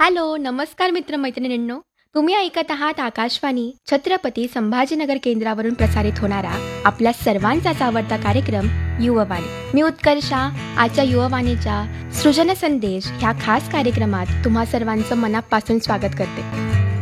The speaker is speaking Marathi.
हॅलो, नमस्कार मित्रमैत्रिणींनो. तुम्ही ऐकत आहात आकाशवाणी छत्रपती संभाजीनगर केंद्रावरून प्रसारित होणारा आपल्या सर्वांचाच आवडता कार्यक्रम युववाणी. मी उत्कर्षा आजच्या युववाणीच्या सृजन संदेश ह्या खास कार्यक्रमात तुम्हा सर्वांचं मनापासून स्वागत करते.